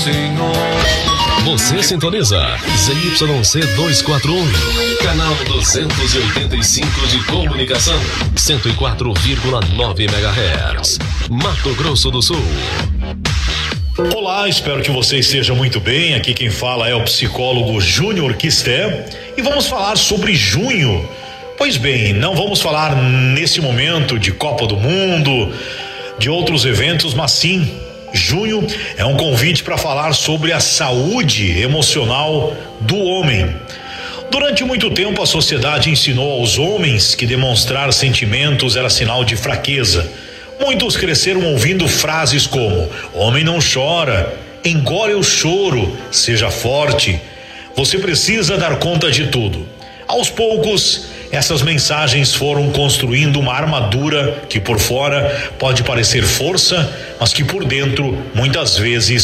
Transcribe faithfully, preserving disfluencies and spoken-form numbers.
Você sintoniza Z Y C duzentos e quarenta e um, canal duzentos e oitenta e cinco de comunicação, cento e quatro vírgula nove megahertz, Mato Grosso do Sul. Olá, espero que você esteja muito bem. Aqui quem fala é o psicólogo Júnior Quisté e vamos falar sobre junho. Pois bem, não vamos falar nesse momento de Copa do Mundo, de outros eventos, mas sim, junho é um convite para falar sobre a saúde emocional do homem. Durante muito tempo a sociedade ensinou aos homens que demonstrar sentimentos era sinal de fraqueza. Muitos cresceram ouvindo frases como: homem não chora, engole o choro, seja forte, você precisa dar conta de tudo. Aos poucos, essas mensagens foram construindo uma armadura que por fora pode parecer força, mas que por dentro muitas vezes